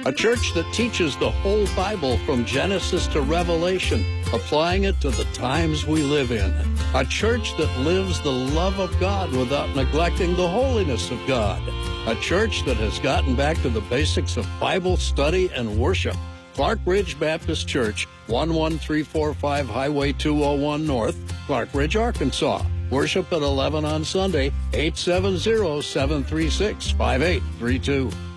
A church that teaches the whole Bible from Genesis to Revelation, applying it to the times we live in. A church that lives the love of God without neglecting the holiness of God. A church that has gotten back to the basics of Bible study and worship. Clark Ridge Baptist Church, 11345 Highway 201 North, Clark Ridge, Arkansas. Worship at 11 on Sunday, 870-736-5832.